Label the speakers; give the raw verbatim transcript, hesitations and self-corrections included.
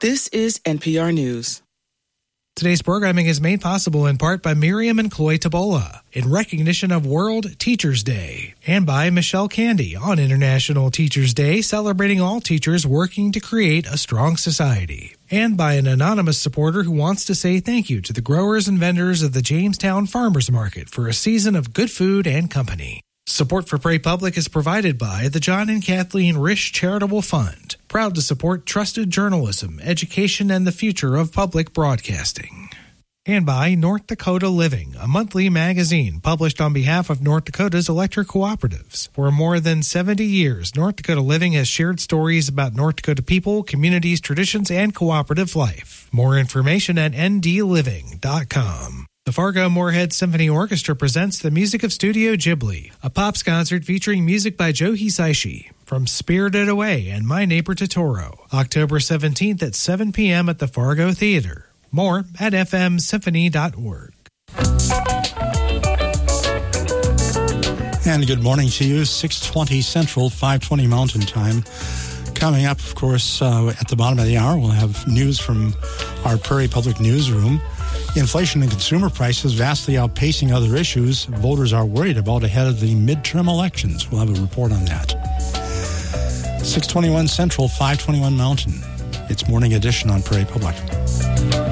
Speaker 1: This is N P R News.
Speaker 2: Today's programming is made possible in part by Miriam and Chloe Tabola in recognition of World Teachers Day, and by Michelle Candy on International Teachers Day, celebrating all teachers working to create a strong society, and by an anonymous supporter who wants to say thank you to the growers and vendors of the Jamestown Farmers Market for a season of good food and company. Support for Pray Public is provided by the John and Kathleen Risch Charitable Fund, proud to support trusted journalism, education, and the future of public broadcasting. And by North Dakota Living, a monthly magazine published on behalf of North Dakota's electric cooperatives. For more than seventy years, North Dakota Living has shared stories about North Dakota people, communities, traditions, and cooperative life. More information at n d living dot com. The Fargo-Moorhead Symphony Orchestra presents the music of Studio Ghibli, a Pops concert featuring music by Joe Hisaishi from Spirited Away and My Neighbor Totoro, October seventeenth at seven p.m. at the Fargo Theater. More at f m symphony dot org.
Speaker 3: And good morning to you, six twenty Central, five twenty Mountain Time. Coming up, of course, uh, at the bottom of the hour, we'll have news from our Prairie Public Newsroom. Inflation and consumer prices vastly outpacing other issues voters are worried about ahead of the midterm elections. We'll have a report on that. six twenty-one Central, five twenty-one Mountain. It's Morning Edition on Prairie Public.